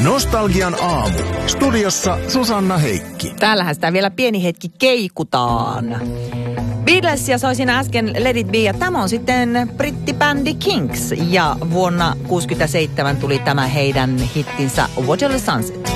Nostalgian aamu. Studiossa Susanna Heikki. Täällähän sitä vielä pieni hetki keikutaan. Beatlesia soi siinä äsken Let It Be, ja tämä on sitten brittibändi Kinks. Ja vuonna 1967 tuli tämä heidän hittinsä Waterloo Sunset.